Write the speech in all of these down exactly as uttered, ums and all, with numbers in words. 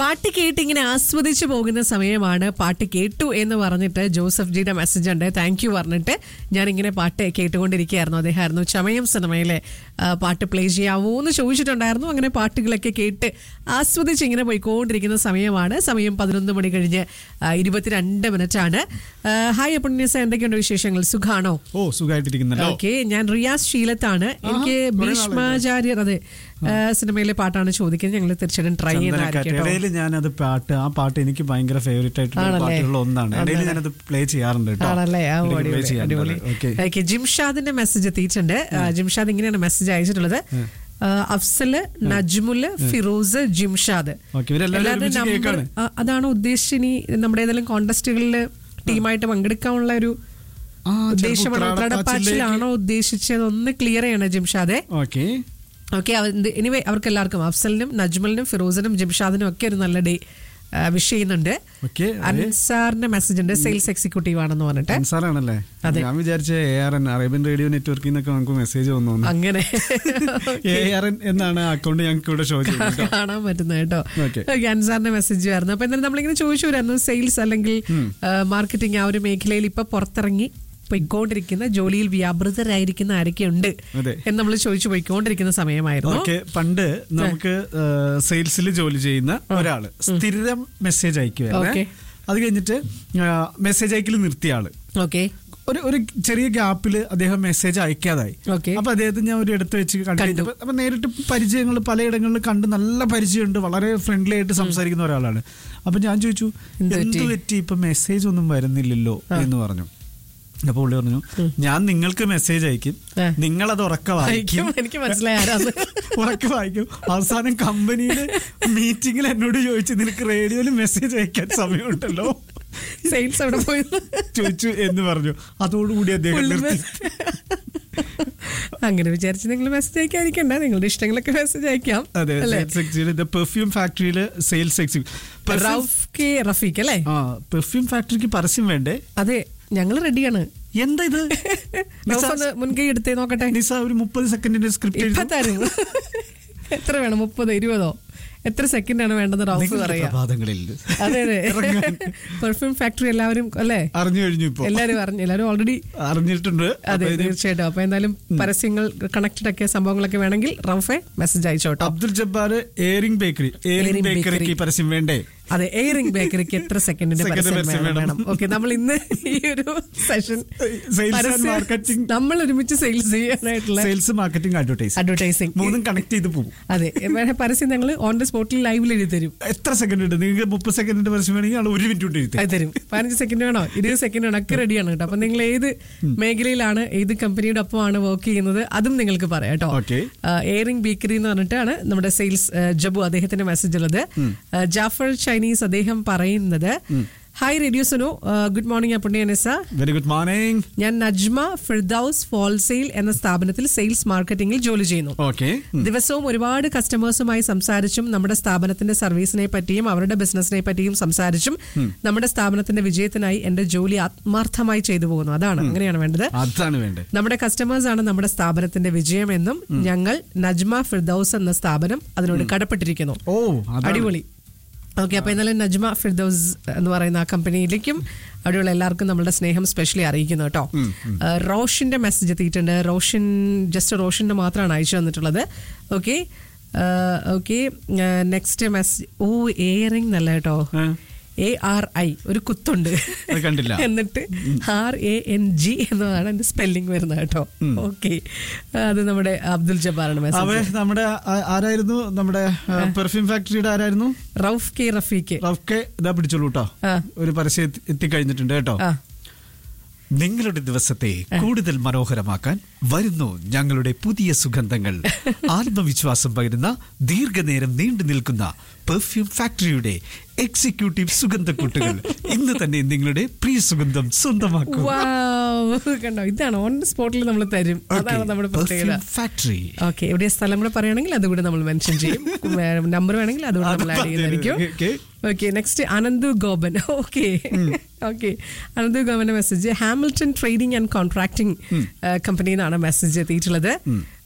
പാട്ട് കേട്ട് ഇങ്ങനെ ആസ്വദിച്ചു പോകുന്ന സമയമാണ്. പാട്ട് കേട്ടു എന്ന് പറഞ്ഞിട്ട് ജോസഫ് ജിയുടെ മെസ്സേജ് ഉണ്ട്. താങ്ക് യു പറഞ്ഞിട്ട് ഞാനിങ്ങനെ പാട്ട് കേട്ടുകൊണ്ടിരിക്കുകയായിരുന്നു. അദ്ദേഹമായിരുന്നു ചമയം സിനിമയിലെ പാട്ട് പ്ലേ ചെയ്യാവോ എന്ന് ചോദിച്ചിട്ടുണ്ടായിരുന്നു. അങ്ങനെ പാട്ടുകളൊക്കെ കേട്ട് ആസ്വദിച്ച് ഇങ്ങനെ പോയിക്കൊണ്ടിരിക്കുന്ന സമയമാണ്. സമയം പതിനൊന്ന് മണി കഴിഞ്ഞ് ഇരുപത്തിരണ്ട് മിനിറ്റ് ആണ്. ഹായ് അപ്പുണ്യസ, എന്തൊക്കെയുണ്ട് വിശേഷങ്ങൾ? സുഖാണോ? ഓ, സുഖമായിട്ടിരിക്കുന്നു. ഓക്കെ, ഞാൻ റിയാസ് ശീലത്താണ്. എനിക്ക് ഭീഷ്മാചാര്യർ അതെ സിനിമയിലെ പാട്ടാണ് ചോദിക്കുന്നത്. ഞങ്ങൾ തീർച്ചയായിട്ടും ട്രൈ ചെയ്യുന്നതായിരിക്കും. ഞാനത് പാട്ട് ആ പാട്ട് എനിക്ക് ഭയങ്കര ഫേവറേറ്റ് ആയിട്ടുള്ള പാട്ടുകളിൽ ഒന്നാണ്. ഇടയിൽ ഞാനത് പ്ലേ ചെയ്യാറുണ്ട്. ജിംഷാദിന്റെ മെസ്സേജ് എത്തിയിട്ടുണ്ട്. ജിംഷാദ് ഇങ്ങനെയാണ് മെസ്സേജ് അയച്ചിട്ടുള്ളത്. അഫ്സല്, നജ്മുല്, ഫിറോസ്, ജിംഷാദ്. അതാണ് ഉദ്ദേശിച്ച് ഇനി നമ്മുടെ ഏതെങ്കിലും കോൺടെസ്റ്റുകളിൽ ടീമായിട്ട് പങ്കെടുക്കാനുള്ള ഒരു ഉദ്ദേശമാണോ, തടപ്പാച്ചിലാണോ ഉദ്ദേശിച്ചത്? ഒന്ന് ക്ലിയർ ചെയ്യണം ജിംഷാദെ. ഓക്കെ ഓക്കെ എനിവേ അവർക്ക് എല്ലാവർക്കും അഫ്സലിനും നജ്മലിനും ഫിറോസിനും ജിംഷാദിനും ഒക്കെ ഒരു നല്ല ഡേ വിഷ് ചെയ്യുന്നുണ്ട്. അൻസാറിന്റെ മെസ്സേജ് ഉണ്ട്, സെയിൽസ് എക്സിക്യൂട്ടീവ് ആണെന്ന് പറഞ്ഞിട്ട്. അൻസാറാണല്ലേ? ഞാൻ വിചാരിച്ച A R N Arabian radio നെറ്റ്വർക്കിൽ നിന്നൊക്കെ നമുക്ക് മെസ്സേജ് വന്നു. അങ്ങനെ എ ആർ എൻ എന്നാണ് അക്കൗണ്ട് ഞങ്ങൾക്ക് ഇവിടെ ഷോ കാണാൻ പറ്റുന്നത് കേട്ടോ. അൻസാറിന്റെ മെസ്സേജ് ആയിരുന്നു. അപ്പൊ എന്തായാലും നമ്മളിങ്ങനെ ചോദിച്ചു വരായിരുന്നു, സെയിൽസ് അല്ലെങ്കിൽ മാർക്കറ്റിംഗ് ആ ഒരു മേഖലയിൽ ഇപ്പൊ പുറത്തിറങ്ങി പോയിക്കൊണ്ടിരിക്കുന്ന ജോലിയിൽ വ്യാപൃതരായിരിക്കുന്ന ആരൊക്കെയുണ്ട് എന്ന് നമ്മൾ ചോദിച്ചു പോയിക്കൊണ്ടിരിക്കുന്ന സമയമായിരുന്നു. പണ്ട് നമുക്ക് സെയിൽസിൽ ജോലി ചെയ്യുന്ന ഒരാള് സ്ഥിരം മെസ്സേജ് അയക്കുവായിരുന്നു. അത് കഴിഞ്ഞിട്ട് മെസ്സേജ് അയക്കൽ നിർത്തിയ ആള് ഓക്കെ ഒരു ഒരു ചെറിയ ഗ്യാപ്പില് അദ്ദേഹം മെസ്സേജ് അയക്കാതായി. അപ്പൊ അദ്ദേഹത്തെ ഞാൻ ഒരു ഇടത്ത് വെച്ച് കണ്ടു. അപ്പൊ നേരിട്ട് പരിചയങ്ങൾ പലയിടങ്ങളിൽ കണ്ട് നല്ല പരിചയമുണ്ട്, വളരെ ഫ്രണ്ട്ലി ആയിട്ട് സംസാരിക്കുന്ന ഒരാളാണ്. അപ്പൊ ഞാൻ ചോദിച്ചു, എന്ത് പറ്റി ഇപ്പൊ മെസ്സേജ് ഒന്നും വരുന്നില്ലല്ലോ എന്ന് പറഞ്ഞു. അപ്പൊ പുള്ളി പറഞ്ഞു, ഞാൻ നിങ്ങൾക്ക് മെസ്സേജ് അയക്കും, നിങ്ങളത് ഉറക്ക വായിക്കും. എനിക്ക് മനസ്സിലായി ഉറക്ക വായിക്കും. അവസാനം കമ്പനിയില് മീറ്റിംഗിൽ എന്നോട് ചോദിച്ചു, നിനക്ക് റേഡിയോയിൽ മെസ്സേജ് അയക്കാൻ സമയമുണ്ടല്ലോ, സെയിൽസ് അവിടെ പോയി ചോദിച്ചു എന്ന് പറഞ്ഞു. അതോടുകൂടി അദ്ദേഹം അങ്ങനെ വിചാരിച്ച് നിങ്ങൾ മെസ്സേജ് അയക്കാതിരിക്കണ്ട, നിങ്ങളുടെ ഇഷ്ടങ്ങളൊക്കെ മെസ്സേജ് അയക്കാം. അതെ, പെർഫ്യൂം ഫാക്ടറിയില് സെയിൽസ് എക്സിക്യൂട്ടീവ് റഫീഖ് അല്ലേ? പെർഫ്യൂം ഫാക്ടറിക്ക് പരസ്യം വേണ്ടേ? അതെ, ഞങ്ങള് റെഡിയാണ്. എന്താ ഇത്? മുൻകൈ എടുത്തേ നോക്കട്ടെ. നിസ ഒരു മുപ്പത് സെക്കൻഡിന്റെ സ്ക്രിപ്റ്റ് തരും. എത്ര വേണം? മുപ്പതോ ഇരുപതോ? എത്ര സെക്കൻഡ് ആണ് വേണ്ടത് റൗഫ് പറയാം. അതെ അതെ, പെർഫ്യൂം ഫാക്ടറി എല്ലാവരും അല്ലേ അറിഞ്ഞു കഴിഞ്ഞു. ഇപ്പൊ എല്ലാവരും അറിഞ്ഞു, എല്ലാവരും ഓൾറെഡി അറിഞ്ഞിട്ടുണ്ട്. അതെ തീർച്ചയായിട്ടും. അപ്പൊ എന്തായാലും പരസ്യങ്ങൾ കണക്റ്റഡ് ഒക്കെ സംഭവങ്ങളൊക്കെ വേണമെങ്കിൽ റൗഫെ message അയച്ചോട്ടോ. Abdul Jabbar airing bakery airing ബേക്കറിക്ക് പരസ്യം വേണ്ടേ? അതെ, എയറിംഗ് ബേക്കറിക്ക് എത്ര സെക്കൻഡിന്റെ പരസ്യം വേണം? ഓക്കെ, നമ്മൾ ഇന്ന് ഈ ഒരു സെഷൻ നമ്മൾ ഒരുമിച്ച് സെയിൽസ് ചെയ്യാനായിട്ടുള്ള സെയിൽസ് മാർക്കറ്റിംഗ് അഡ്വർടൈസിംഗ് മൂന്നും കണക്ട് ചെയ്ത് പോകും. അതെ, പരസ്യം ഞങ്ങൾ ഓൺ ദ സ്പോട്ടിൽ ലൈവിൽ എഴുതി തരും. എത്ര സെക്കൻഡ് ഉണ്ട്? നിങ്ങൾക്ക് മുപ്പത് സെക്കൻഡിന്റെ പരസ്യം വേണമെങ്കിൽ ഒരു മിനിറ്റ് കൊണ്ട് എഴുതി തരും. പതിനഞ്ച് സെക്കൻഡ് വേണോ, ഇരുപത് സെക്കൻഡ് വേണോ, ഒക്കെ റെഡിയാണ് കേട്ടോ. അപ്പൊ നിങ്ങൾ ഏത് മേഖലയിലാണ്, ഏത് കമ്പനിയുടെ ഒപ്പമാണ് വർക്ക് ചെയ്യുന്നത്, അതും നിങ്ങൾക്ക് പറയാം കേട്ടോ. എയറിംഗ് ബേക്കറി എന്ന് പറഞ്ഞിട്ടാണ് നമ്മുടെ സെയിൽസ് ജബു അദ്ദേഹത്തിന്റെ മെസ്സേജ് ഉള്ളത്. ജാഫർ ചൈനീസ് അദ്ദേഹം പറയുന്നത്, hi radio Sunu, good morning അപ്പുണ്യനിസ. Very good morning. ഞാൻ നജ്മ ഫിർദൌസ് ഹോൾസെയിൽ എന്ന സ്ഥാപനത്തിൽ സെയിൽസ് മാർക്കറ്റിംഗിൽ ജോലി ചെയ്യുന്നു. ദിവസവും ഒരുപാട് കസ്റ്റമേഴ്സുമായി സംസാരിച്ചും നമ്മുടെ സ്ഥാപനത്തിന്റെ സർവീസിനെ പറ്റിയും അവരുടെ ബിസിനസിനെ പറ്റിയും സംസാരിച്ചും നമ്മുടെ സ്ഥാപനത്തിന്റെ വിജയത്തിനായി എന്റെ ജോലി ആത്മാർത്ഥമായി ചെയ്തു പോകുന്നു. അതാണ്, അങ്ങനെയാണ് വേണ്ടത്. അതാണ് വേണ്ടത്. നമ്മുടെ കസ്റ്റമേഴ്സ് ആണ് നമ്മുടെ സ്ഥാപനത്തിന്റെ വിജയം എന്നും ഞങ്ങൾ നജ്മ ഫിർദൌസ് എന്ന സ്ഥാപനം അതിനോട് കടപ്പെട്ടിരിക്കുന്നു. ഓ, അടിപൊളി. ഓക്കെ, അപ്പൊ എന്നാലും നജ്മ ഫിർദൌസ് എന്ന് പറയുന്ന ആ കമ്പനിയിലേക്കും അവിടെയുള്ള എല്ലാവർക്കും നമ്മളുടെ സ്നേഹം സ്പെഷ്യലി അറിയിക്കുന്നു കേട്ടോ. റോഷന്റെ മെസ്സേജ് എത്തിയിട്ടുണ്ട്. റോഷൻ ജസ്റ്റ് റോഷന്റെ മാത്രമാണ് അയച്ചു തന്നിട്ടുള്ളത്. Okay okay next message. ഓ, എയറിംഗ് നല്ല കേട്ടോ. എ ആർ ഐ ഒരു കുത്തുണ്ട്, കണ്ടില്ല, എന്നിട്ട് ആർ എ എൻ ജി എന്നതാണ് എന്റെ സ്പെല്ലിംഗ് വരുന്നത് കേട്ടോ. ഓക്കെ, അത് നമ്മുടെ അബ്ദുൽ ജബ്ബാറാണ് മെസ്സേജ്. നമ്മുടെ ആരായിരുന്നു? നമ്മുടെ പെർഫ്യൂം ഫാക്ടറിയുടെ ആരായിരുന്നു? റൌഫ് കെ റഫീഖ്. റൌഫ് കെ ഇതാ പിടിച്ചോളൂ കേട്ടോ. ഒരു പരസ്യം എത്തിക്കഴിഞ്ഞിട്ടുണ്ട് കേട്ടോ. നിങ്ങളുടെ ദിവസത്തെ കൂടുതൽ മനോഹരമാക്കാൻ വരുന്നു ഞങ്ങളുടെ പുതിയ സുഗന്ധങ്ങൾ. ആത്മവിശ്വാസം പകരുന്ന ദീർഘനേരം നീണ്ടു നിൽക്കുന്ന പെർഫ്യൂം ഫാക്ടറിയുടെ എക്സിക്യൂട്ടീവ് സുഗന്ധക്കൂട്ടുകൾ ഇന്ന് തന്നെ നിങ്ങളുടെ പ്രിയ സുഗന്ധം സ്വന്തമാക്കൂ. കണ്ടോ, ഇതാണ് ഓൺ സ്പോട്ടിൽ നമ്മൾ തരും. അതാണ് നമ്മുടെ പ്രത്യേകത. ഫാക്ടറി. ഓക്കെ, എവിടെ സ്ഥലം കൂടെ പറയുകയാണെങ്കിൽ അതുകൂടെ നമ്മൾ മെൻഷൻ ചെയ്യും. നമ്പർ വേണമെങ്കിൽ അതുകൂടെ നമ്മൾ ആഡ് ചെയ്യുന്നതായിരിക്കും. Okay, next Ananthu Gopan. Okay okay Ananthu ഗോപന്റെ message Hamilton trading and contracting കമ്പനിയിൽ നിന്നാണ് മെസ്സേജ് എത്തിയിട്ടുള്ളത്.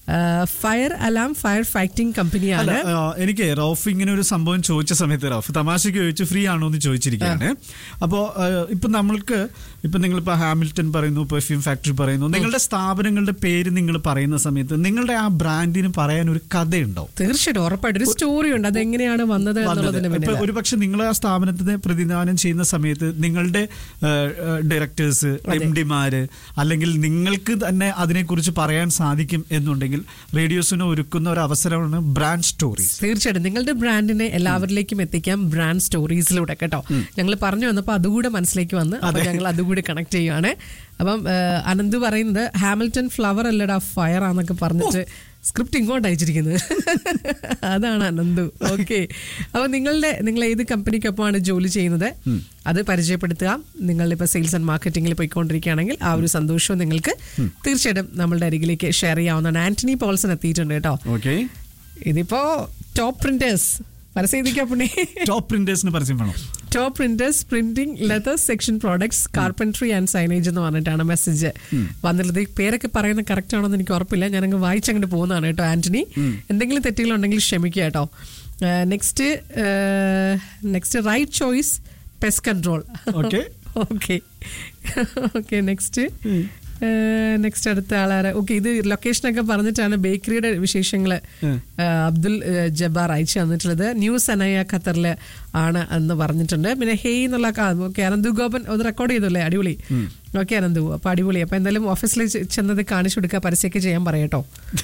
ഫയർ അലാം ഫയർ ഫൈറ്റിംഗ് കമ്പനിയാണ്. എനിക്ക് റൌഫ് ഇങ്ങനെ ഒരു സംഭവം ചോദിച്ച സമയത്ത് റൌഫ് തമാശക്ക് ചോദിച്ചു ഫ്രീ ആണോ എന്ന് ചോദിച്ചിരിക്കുകയാണ്. അപ്പോൾ ഇപ്പൊ നമ്മൾക്ക് ഇപ്പൊ നിങ്ങളിപ്പോ ഹാമിൽട്ടൺ പറയുന്നു, പെർഫ്യൂം ഫാക്ടറി പറയുന്നു, നിങ്ങളുടെ സ്ഥാപനങ്ങളുടെ പേര് നിങ്ങൾ പറയുന്ന സമയത്ത് നിങ്ങളുടെ ആ ബ്രാൻഡിന് പറയാൻ ഒരു കഥയുണ്ടാവും. തീർച്ചയായിട്ടും, ഉറപ്പായിട്ടും ഒരു സ്റ്റോറി ഉണ്ട്, അതെങ്ങനെയാണ് വന്നത് എന്നുള്ളതിന്. ഒരു പക്ഷെ നിങ്ങൾ ആ സ്ഥാപനത്തിനെ പ്രതിനിധാനം ചെയ്യുന്ന സമയത്ത് നിങ്ങളുടെ ഡയറക്ടേഴ്സ്, എം ഡിമാര്, അല്ലെങ്കിൽ നിങ്ങൾക്ക് തന്നെ അതിനെക്കുറിച്ച് പറയാൻ സാധിക്കും എന്നുണ്ടെങ്കിൽ റേഡിയോസിന് ഒരുക്കുന്ന ഒരു അവസരമാണ് ബ്രാൻഡ് സ്റ്റോറീസ്. തീർച്ചയായിട്ടും നിങ്ങളുടെ ബ്രാൻഡിനെ എല്ലാവരിലേക്കും എത്തിക്കാം ബ്രാൻഡ് സ്റ്റോറീസിലൂടെ കേട്ടോ. ഞങ്ങൾ പറഞ്ഞു വന്നപ്പോൾ അതുകൂടെ മനസ്സിലേക്ക് വന്ന് അപ്പൊ ഞങ്ങൾ അതുകൂടി കണക്ട് ചെയ്യുകയാണ്. അപ്പം അനന്ത് പറയുന്നത് ഹാമിൽട്ടൺ ഫ്ലവർ അല്ലടാ ഫയർ ആന്നൊക്കെ പറഞ്ഞിട്ട് സ്ക്രിപ്റ്റ് ഇങ്ങോട്ട് അയച്ചിരിക്കുന്നത്. അതാണ് അനന്തു. ഓക്കെ, അപ്പൊ നിങ്ങളുടെ നിങ്ങൾ ഏത് കമ്പനിക്കൊപ്പമാണ് ജോലി ചെയ്യുന്നത് അത് പരിചയപ്പെടുത്തുക. നിങ്ങളിപ്പോൾ സെയിൽസ് ആൻഡ് മാർക്കറ്റിംഗിൽ പോയിക്കൊണ്ടിരിക്കുകയാണെങ്കിൽ ആ ഒരു സന്തോഷവും നിങ്ങൾക്ക് തീർച്ചയായിട്ടും നമ്മളുടെ അരികിലേക്ക് ഷെയർ ചെയ്യാവുന്നതാണ്. ആന്റണി പോൾസൺ എത്തിയിട്ടുണ്ട് കേട്ടോ. ഇതിപ്പോ ടോപ്പ് പ്രിന്റേഴ്സ് പരസ്യം ടോപ്പ് പ്രിന്റേഴ്സിന് പരസ്യം വേണം. Top printers printing leather section products carpentry and signage എന്ന് പറഞ്ഞിട്ടാണ് മെസ്സേജ് വന്നിട്ടുള്ളത്. പേരൊക്കെ പറയുന്നത് കറക്റ്റ് ആണോന്ന് എനിക്ക് ഉറപ്പില്ല, ഞാനങ്ങ് വായിച്ചങ്ങോട്ട് പോകുന്നതാണ് കേട്ടോ. ആന്റണി, എന്തെങ്കിലും തെറ്റുകളുണ്ടെങ്കിൽ ക്ഷമിക്കുക കേട്ടോ. Next next right choice pest control. Okay okay okay next next അടുത്ത ആളാര. ഓക്കെ, ഇത് ലൊക്കേഷനൊക്കെ പറഞ്ഞിട്ടാണ് ബേക്കറിയുടെ വിശേഷങ്ങള് അബ്ദുൽ ജബ്ബാർ അയച്ചു തന്നിട്ടുള്ളത്. ന്യൂസ് അനയ ഖത്തറില് ആണ് എന്ന് പറഞ്ഞിട്ടുണ്ട്. പിന്നെ ഹേയ് എന്നുള്ള ഓക്കെ അനന്തു ഗോപൻ അത് റെക്കോർഡ് ചെയ്തല്ലേ, അടിപൊളി. ഓക്കെ അനന്തു, അപ്പൊ അടിപൊളി. അപ്പൊ എന്തായാലും ഓഫീസിൽ ചെന്നത് കാണിച്ചു കൊടുക്കുക, പരസ്യമൊക്കെ ചെയ്യാൻ പറയട്ടോ.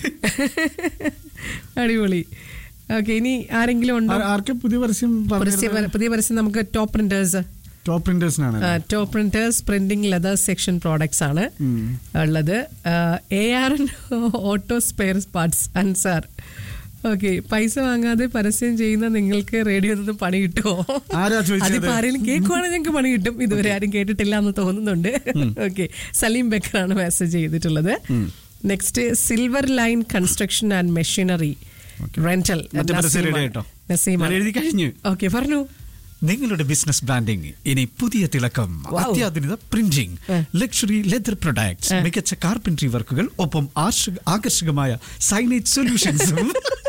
അടിപൊളി. ഓക്കെ, ഇനി ആരെങ്കിലും ഉണ്ടോ? പുതിയ പരസ്യം പുതിയ പരസ്യം നമുക്ക് top printers top പ്രിന്റേഴ്സിനാണ്. Top printers printing leather section products ആണ് ഉള്ളത്. A R N auto spare parts Ansar. Okay, പൈസ വാങ്ങാതെ പരസ്യം ചെയ്യുന്ന നിങ്ങൾക്ക് റേഡിയോ നിന്ന് പണി കിട്ടുമോ? അതിപ്പോ ആരെങ്കിലും കേൾക്കുവാണെങ്കിൽ ഞങ്ങൾക്ക് പണി കിട്ടും. ഇതുവരെ ആരും കേട്ടിട്ടില്ല എന്ന് തോന്നുന്നുണ്ട്. ഓക്കെ, സലീം ബക്കറാണ് മെസ്സേജ് ചെയ്തിട്ടുള്ളത്. Next silver line construction and machinery rental. Okay, പറഞ്ഞു. നിങ്ങളുടെ ബിസിനസ് ബ്രാൻഡിംഗ് ഇനി പുതിയ തിളക്കം, അത്യാധുനിക പ്രിന്റിംഗ്, ലക്ഷറി ലെതർ പ്രൊഡക്ട്സ്, മികച്ച കാർപ്പൻട്രി വർക്കുകൾ, ഒപ്പം ആകർഷകമായ സൈനേജ് സൊല്യൂഷൻസും.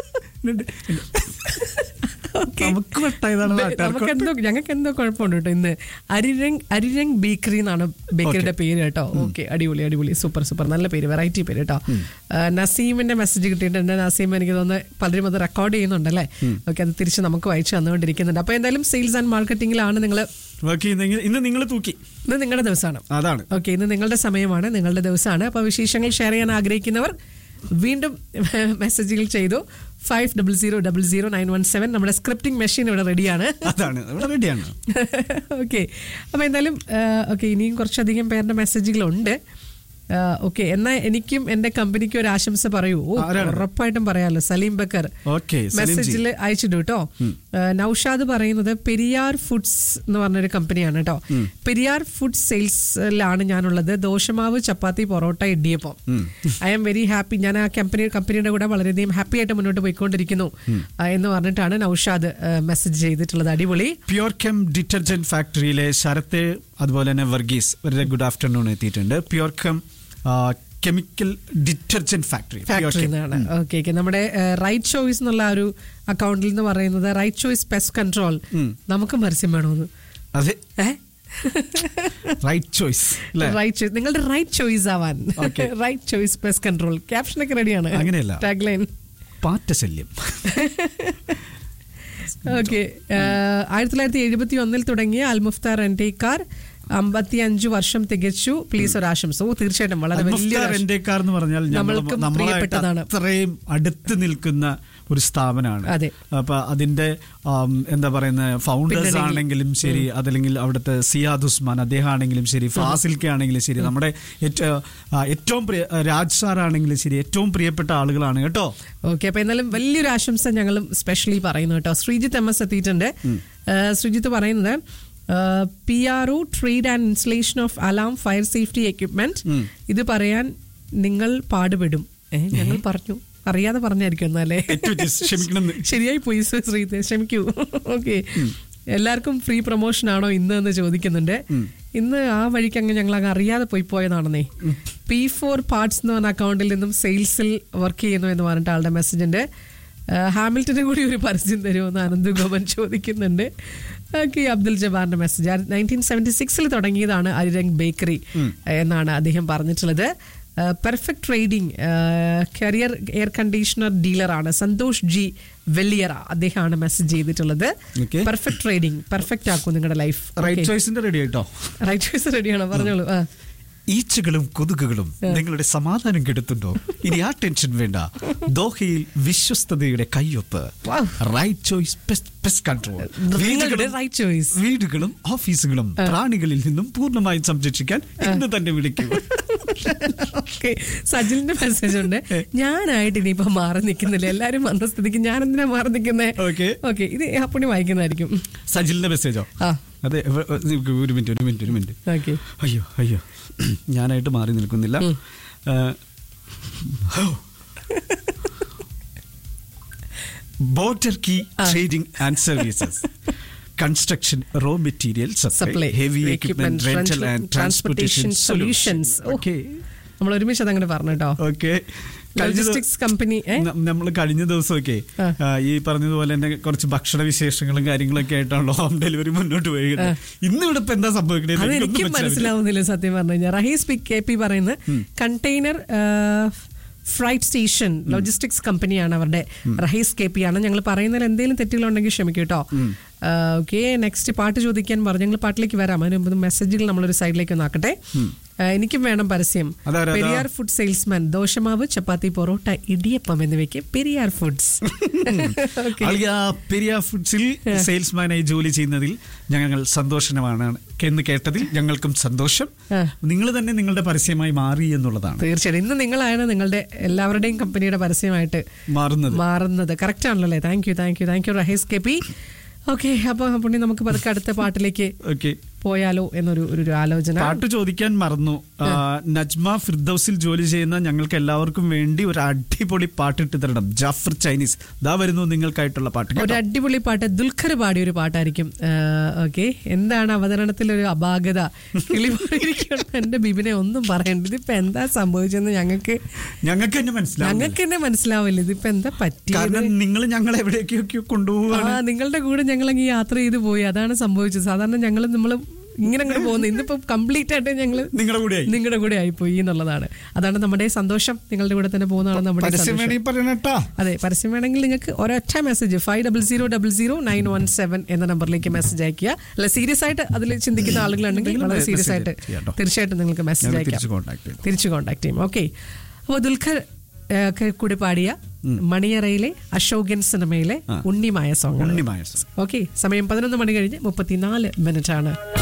ഞങ്ങൾക്ക് എന്തോ കുഴപ്പമുണ്ട് കേട്ടോ. ഇന്ന് അരിരംഗ് അരിരംഗ് ബേക്കറി എന്നാണ് ബേക്കറിയുടെ പേര് കേട്ടോ. ഓക്കെ, അടിപൊളി അടിപൊളി, സൂപ്പർ സൂപ്പർ, നല്ല പേര്, വെറൈറ്റി പേര് കേട്ടോ. നസീമിന്റെ മെസ്സേജ് കിട്ടിയിട്ടുണ്ട്. നസീം എനിക്ക് തോന്നുന്നു പലരും അത് റെക്കോർഡ് ചെയ്യുന്നുണ്ടല്ലേ. ഓക്കെ, അത് തിരിച്ച് നമുക്ക് വായിച്ചു തന്നുകൊണ്ടിരിക്കുന്നുണ്ട്. അപ്പൊ എന്തായാലും സെയിൽസ് ആൻഡ് മാർക്കറ്റിംഗിലാണ് നിങ്ങൾ വർക്ക് ചെയ്യുന്നെങ്കിൽ ഇന്ന് നിങ്ങൾ തൂക്കി. ഇന്ന് നിങ്ങളുടെ ദിവസമാണ്. അതാണ്. ഓക്കെ, ഇന്ന് നിങ്ങളുടെ സമയമാണ്, നിങ്ങളുടെ ദിവസമാണ്. അപ്പൊ വിശേഷങ്ങൾ ഷെയർ ചെയ്യാൻ ആഗ്രഹിക്കുന്നവർ വീണ്ടും മെസ്സേജുകൾ ചെയ്തു. Five double zero double zero nine one seven. നമ്മുടെ സ്ക്രിപ്റ്റിംഗ് മെഷീൻ ഇവിടെ റെഡിയാണ്. അതാണ് റെഡിയാണ്. ഓക്കെ, അപ്പൊ എന്തായാലും ഓക്കെ, ഇനിയും കുറച്ചധികം പേരുടെ മെസ്സേജുകളുണ്ട്. ഓക്കെ, എന്നാൽ എനിക്കും എന്റെ കമ്പനിക്കും ഒരു ആശംസ പറയൂ. ഉറപ്പായിട്ടും പറയാലോ. സലീം ബക്കർ മെസ്സേജിൽ അയച്ചിട്ടു കേട്ടോ. നൌഷാദ് പറയുന്നത് പെരിയാർ ഫുഡ്സ് എന്ന് പറഞ്ഞൊരു കമ്പനിയാണ് കേട്ടോ. പെരിയാർ ഫുഡ് സെയിൽസിലാണ് ഞാനുള്ളത്. ദോശമാവ്, ചപ്പാത്തി, parotta, idiyappam. I am very happy. ഞാൻ ആ കമ്പനി കമ്പനിയുടെ കൂടെ വളരെയധികം ഹാപ്പി ആയിട്ട് മുന്നോട്ട് പോയിക്കൊണ്ടിരിക്കുന്നു എന്ന് പറഞ്ഞിട്ടാണ് നൌഷാദ് മെസ്സേജ് ചെയ്തിട്ടുള്ളത്. അടിപൊളി. പ്യൂർ കെം ഡിറ്റർജന്റ് ഫാക്ടറിയിലെ ശരത്ത്, അതുപോലെ തന്നെ വർഗീസ് വളരെ ഗുഡ് ആഫ്റ്റർനൂൺ എത്തിയിട്ടുണ്ട്. Pure came chemical detergent factory factory എന്നാണ്. ഓക്കെ ഓക്കെ, നമ്മുടെ റൈറ്റ് ചോയ്സ് എന്നുള്ള ഒരു അക്കൗണ്ടിൽ നിന്ന് പറയുന്നത് റൈറ്റ് ചോയ്സ് പെസ്റ്റ് കൺട്രോൾ. നമുക്ക് പരസ്യം വേണമെന്ന്. അതെ, റൈറ്റ് ചോയ്സ് റൈറ്റ് ചോയ്സ് നിങ്ങളുടെ റൈറ്റ് ചോയ്സ് ആവാൻ. Right choice pest control. ക്യാപ്ഷനൊക്കെ റെഡിയാണ്. അങ്ങനെയല്ല, ടാഗ് ലൈൻ പാറ്റശല്യം. ഓക്കെ, ആയിരത്തി തൊള്ളായിരത്തി എഴുപത്തി ഒന്നിൽ തുടങ്ങിയ അൽമുഫ്താർ റെന്റേക്കാർ അമ്പത്തി അഞ്ചു വർഷം തികച്ചു. പ്ലീസ് ഒരു ആശംസ. ഓ, തീർച്ചയായിട്ടും വളരെ വലിയ റെന്റേക്കാർ എന്ന് പറഞ്ഞാൽ അത്രയും അടുത്ത് നിൽക്കുന്ന ഒരു സ്ഥാപനമാണ്. അപ്പൊ അതിന്റെ എന്താ പറയുന്ന ഫൗണ്ടേഴ്സ് ആണെങ്കിലും ശരി, അതല്ലെങ്കിൽ അവിടുത്തെ സിയാദ് ഉസ്മാൻ അദ്ദേഹം ആണെങ്കിലും ശരി, ഫാസിൽക്ക ആണെങ്കിലും ശരി, നമ്മുടെ ഏറ്റവും പ്രിയ രാജ് സാർ ആണെങ്കിലും ശരി, ഏറ്റവും പ്രിയപ്പെട്ട ആളുകളാണ് കേട്ടോ. ഓക്കെ, അപ്പൊ എന്നാലും വലിയൊരു ആശംസ ഞങ്ങളും സ്പെഷ്യലി പറയുന്നു കേട്ടോ. ശ്രീജിത്ത് എം എസ് എത്തിയിട്ടുണ്ട്. ശ്രീജിത്ത് പറയുന്നത് P R O trade and installation of alarm fire safety equipment. ഇത് പറയാൻ നിങ്ങൾ പാടുപെടും. ഞങ്ങൾ പറഞ്ഞു, അറിയാതെ പറഞ്ഞായിരിക്കും. എന്നാലേ ശരിയായി പോയി ശ്രീജിത്ത്, ക്ഷമിക്കൂ. ഓക്കെ, എല്ലാവർക്കും ഫ്രീ പ്രൊമോഷൻ ആണോ ഇന്ന് എന്ന് ചോദിക്കുന്നുണ്ട്. ഇന്ന് ആ വഴിക്ക് അങ്ങ് ഞങ്ങൾ അങ്ങ് അറിയാതെ പോയി പോയതാണെന്നേ. പി ഫോർ പാർട്സ് എന്ന് പറഞ്ഞ അക്കൗണ്ടിൽ നിന്നും സെയിൽസിൽ വർക്ക് ചെയ്യുന്നു എന്ന് പറഞ്ഞിട്ട് ആളുടെ മെസ്സേജുണ്ട്. ഹാമിൽട്ടന് കൂടി ഒരു പരസ്യം തരുമെന്ന് അനന്ത് ഗോപൻ ചോദിക്കുന്നുണ്ട്. Okay, Abdul ജബാറിന്റെ message. Nineteen seventy സിക്സിൽ തുടങ്ങിയതാണ് അരിരംഗ് ബേക്കറി എന്നാണ് അദ്ദേഹം പറഞ്ഞിട്ടുള്ളത്. Perfect trading career air conditioner ഡീലറാണ് Santhosh G വെല്ലിയറ, അദ്ദേഹമാണ് മെസ്സേജ് ചെയ്തിട്ടുള്ളത്. പെർഫെക്റ്റ് ട്രേഡിംഗ് പെർഫെക്റ്റ് ആക്കും നിങ്ങളുടെ ലൈഫ്. റൈറ്റ് ചോയ്സിന്റെ റെഡി ആയിട്ടോ? റൈറ്റ് ചോയ്സ് റെഡിയാണോ? പറഞ്ഞോളൂ. ഈച്ചകളും കൊതുകുകളും നിങ്ങളുടെ സമാധാനം കെടുത്തുണ്ടോ? ഇനി ആ ടെൻഷൻ വേണ്ട. ദോഹയിൽ വിശ്വസ്തയുടെ കയ്യൊപ്പ്. Right choice pest control. വീടുകളും ഓഫീസുകളും പ്രാണികളിൽ നിന്നും പൂർണ്ണമായും സംരക്ഷിക്കാൻ ഇന്ന് തന്നെ വിളിക്കൂ. സജിലിന്റെ മെസ്സേജ് ഉണ്ട്. ഞാനായിട്ട് ഇനിയിപ്പോ മാറി നിൽക്കുന്നില്ല, എല്ലാരും വന്ന സ്ഥിതിക്ക് ഞാൻ എന്തിനാ മാറി നിൽക്കുന്നത്? ഓക്കെ, ഇത് അപ്പണി വായിക്കുന്നതായിരിക്കും. സജിലിന്റെ മെസ്സേജോ? അതെ, ഒരു മിനിറ്റ് ഒരു മിനിറ്റ് ഒരു മിനിറ്റ് അയ്യോ അയ്യോ ഞാനായിട്ട് മാറി നിൽക്കുന്നില്ല. Border key trading and services, construction, raw materials supply, heavy equipment rental and transportation solutions. Okay, നമ്മൾ ഒരുമിച്ച് അതങ്ങനെ പറഞ്ഞു കേട്ടോ. Okay, logistics company. നമ്മൾ കഴിഞ്ഞ ദിവസമൊക്കെ ഈ പറഞ്ഞതുപോലെ തന്നെ കുറച്ച് ഭക്ഷണ വിശേഷങ്ങളും കാര്യങ്ങളൊക്കെ ആയിട്ടാണല്ലോ ഹോം ഡെലിവറി മുന്നോട്ട് പോയത്. ഇന്ന് ഇവിടെ ഇപ്പൊ എന്താ സംഭവിക്കുന്നത് എനിക്ക് മനസ്സിലാവുന്നില്ല സത്യം പറഞ്ഞു കഴിഞ്ഞാൽ. റഹീസ് പി കെ പി പറയുന്നത് കണ്ടെയ്നർ ഫ്രൈറ്റ് സ്റ്റേഷൻ ലോജിസ്റ്റിക്സ് കമ്പനിയാണ് അവരുടെ. റഹീസ് കെ പി ആണ്. ഞങ്ങൾ പറയുന്നതിൽ എന്തെങ്കിലും തെറ്റുകളുണ്ടെങ്കിൽ ക്ഷമിക്കും കേട്ടോ. ഓക്കെ, നെക്സ്റ്റ് പാട്ട് ചോദിക്കാൻ പറഞ്ഞു. ഞങ്ങൾ പാട്ടിലേക്ക് വരാം. അതിന് മുമ്പ് മെസ്സേജുകൾ നമ്മളൊരു സൈഡിലേക്ക് നോക്കട്ടെ. എനിക്കും വേണം പരസ്യം. പെരിയാർ ഫുഡ് സെയിൽസ്മാൻ, ദോശമാവ്, ചപ്പാത്തി, പൊറോട്ട, ഇടിയപ്പം എന്നിവയ്ക്ക് പെരിയാർ ഫുഡ്സ്. പെരിയാർ ഫുഡ്സിൽ സെയിൽസ്മാനായി ജോലി ചെയ്യുന്നതിൽ ഞങ്ങൾ സന്തോഷമാണ് എന്ന് കേട്ടതിൽ ഞങ്ങൾക്കും സന്തോഷം. നിങ്ങൾ തന്നെ നിങ്ങളുടെ പരസ്യമായി മാറി എന്നുള്ളതാണ്. തീർച്ചയായും ഇന്ന് നിങ്ങളാണ് നിങ്ങളുടെ എല്ലാവരുടെയും കമ്പനിയുടെ പരസ്യമായിട്ട് മാറുന്നത് മാറുന്നത് കറക്റ്റ് ആണല്ലോ അല്ലേ? Thank you thank you thank you Rahees K P. Okay, അപ്പൊ പുണ്ണി നമുക്ക് പതുക്കെ അടുത്ത പാട്ടിലേക്ക് പോയാലോ എന്നൊരു ഒരു ആലോചന. പാട്ട് ചോദിക്കാൻ മറന്നു. നജ്മ ഫിർദൌസിൽ ജോലി ചെയ്യുന്ന ഞങ്ങൾക്ക് എല്ലാവർക്കും വേണ്ടി ഒരു അടിപൊളി പാട്ട് ഇട്ട് തരണം. ജാഫർ ചൈനീസ് ദാ വരുന്നു നിങ്ങൾക്കായിട്ടുള്ള പാട്ട്. ഒരു അടിപൊളി പാട്ട് ദുൽഖർ പാടിയ ഒരു പാട്ടായിരിക്കും. ഓക്കെ, എന്താണ് അവതരണത്തിൽ ഒരു അപാകത എന്റെ ബിബിനെ ഒന്നും പറയണ്ട. ഇതിപ്പോ എന്താ സംഭവിച്ചെന്ന് ഞങ്ങൾക്ക് ഞങ്ങൾക്ക് തന്നെ മനസ്സിലാവും ഞങ്ങൾക്ക് തന്നെ മനസ്സിലാവില്ല. ഇതിപ്പോ എന്താ പറ്റിയത്? നിങ്ങൾ ഞങ്ങൾ എവിടേക്കൊക്കെ കൊണ്ടുപോകുക. നിങ്ങളുടെ കൂടെ ഞങ്ങളങ്ങ് യാത്ര ചെയ്ത് പോയി, അതാണ് സംഭവിച്ചത്. സാധാരണ ഞങ്ങൾ നമ്മൾ ഇങ്ങനെ അങ്ങോട്ട് പോകുന്നത് ഇന്നിപ്പോ കംപ്ലീറ്റ് ആയിട്ട് ഞങ്ങൾ നിങ്ങളുടെ കൂടെ നിങ്ങളുടെ കൂടെ ആയിപ്പോയി എന്നുള്ളതാണ്. അതാണ് നമ്മുടെ സന്തോഷം. നിങ്ങളുടെ കൂടെ തന്നെ പോകുന്നതാണ് നമ്മുടെ അതെ. പരസ്യം വേണമെങ്കിൽ നിങ്ങൾക്ക് ഒരൊറ്റ message five double zero double zero nine one seven എന്ന നമ്പറിലേക്ക് മെസ്സേജ് അയക്കുക. അല്ല, സീരിയസ് ആയിട്ട് അതിൽ ചിന്തിക്കുന്ന ആളുകളുണ്ടെങ്കിൽ വളരെ സീരിയസ് ആയിട്ട് തീർച്ചയായിട്ടും നിങ്ങൾക്ക് മെസ്സേജ് അയക്കാം, തിരിച്ചു കോൺടാക്ട് ചെയ്യും. ഓക്കെ, അപ്പോൾ ദുൽഖർ കൂടി പാടിയ മണിയറയിലെ അശോകൻ സിനിമയിലെ ഉണ്ണിമായ സോങ്. ഓക്കെ, സമയം പതിനൊന്ന് മണി കഴിഞ്ഞ് മുപ്പത്തിനാല് മിനിറ്റ് ആണ്.